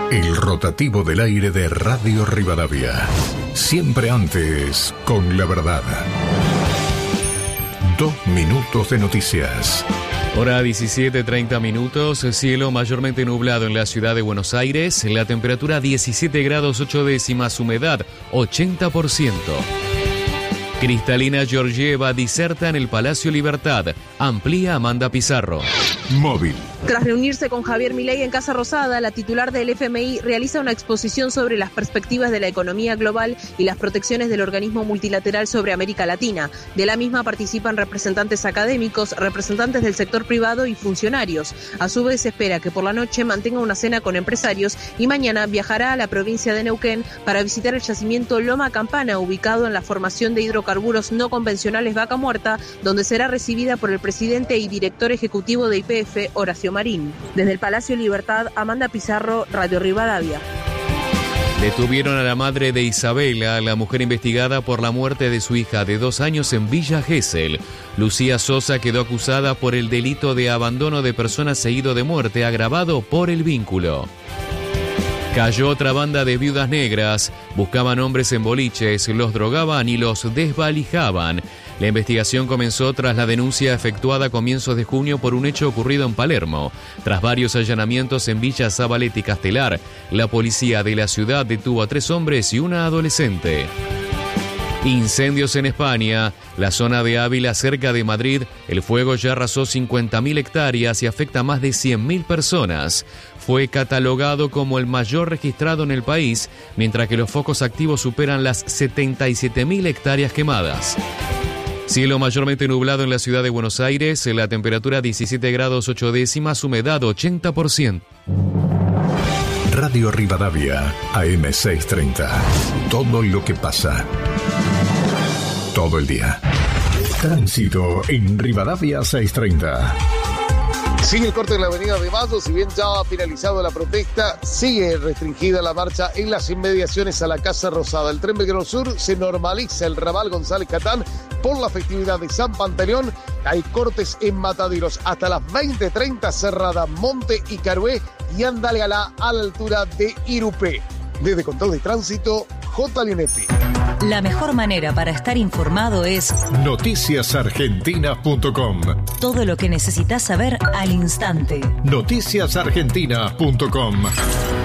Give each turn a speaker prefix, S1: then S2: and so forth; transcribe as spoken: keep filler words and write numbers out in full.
S1: El rotativo del aire de Radio Rivadavia. Siempre antes, con la verdad. Dos minutos de noticias.
S2: Hora diecisiete treinta minutos, cielo mayormente nublado en la ciudad de Buenos Aires, la temperatura diecisiete grados ocho décimas, humedad ochenta por ciento. Cristalina Georgieva diserta en el Palacio Libertad, amplía Amanda Pizarro.
S1: Móvil.
S3: Tras reunirse con Javier Milei en Casa Rosada, la titular del F M I realiza una exposición sobre las perspectivas de la economía global y las protecciones del organismo multilateral sobre América Latina. De la misma participan representantes académicos, representantes del sector privado y funcionarios. A su vez, se espera que por la noche mantenga una cena con empresarios y mañana viajará a la provincia de Neuquén para visitar el yacimiento Loma Campana, ubicado en la formación de hidrocarburos no convencionales Vaca Muerta, donde será recibida por el presidente y director ejecutivo de Y P F, Horacio Marín. Desde el Palacio Libertad, Amanda Pizarro, Radio Rivadavia.
S2: Detuvieron a la madre de Isabela, la mujer investigada por la muerte de su hija de dos años en Villa Gesell. Lucía Sosa quedó acusada por el delito de abandono de personas seguido de muerte agravado por el vínculo. Cayó otra banda de viudas negras, buscaban hombres en boliches, los drogaban y los desvalijaban. La investigación comenzó tras la denuncia efectuada a comienzos de junio por un hecho ocurrido en Palermo. Tras varios allanamientos en Villa Zabaleta y Castelar, la policía de la ciudad detuvo a tres hombres y una adolescente. Incendios en España. La zona de Ávila, cerca de Madrid, el fuego ya arrasó cincuenta mil hectáreas y afecta a más de cien mil personas. Fue catalogado como el mayor registrado en el país, mientras que los focos activos superan las setenta y siete mil hectáreas quemadas. Cielo mayormente nublado en la ciudad de Buenos Aires, la temperatura diecisiete grados ocho décimas, humedad ochenta por ciento.
S1: Radio Rivadavia, A M seiscientos treinta. Todo lo que pasa. Todo el día. Tránsito en Rivadavia seiscientos treinta.
S4: Sigue el corte en la avenida de Mayo, si bien ya ha finalizado la protesta, sigue restringida la marcha en las inmediaciones a la Casa Rosada. El Tren Belgrano Sur se normaliza el ramal González Catán por la festividad de San Pantaleón. Hay cortes en Mataderos hasta las veinte treinta, cerrada Monte y Carué y Andalgalá a la altura de Irupé. Desde Control de Tránsito, J. Leonetti.
S5: La mejor manera para estar informado es
S1: noticias argentinas punto com.
S5: Todo lo que necesitas saber al instante.
S1: noticias argentinas punto com.